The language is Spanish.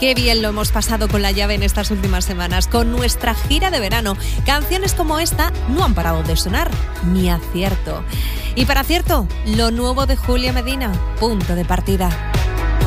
Qué bien lo hemos pasado con La Llave en estas últimas semanas, con nuestra gira de verano. Canciones como esta no han parado de sonar, ni acierto. Y para acierto, lo nuevo de Julia Medina, Punto de Partida.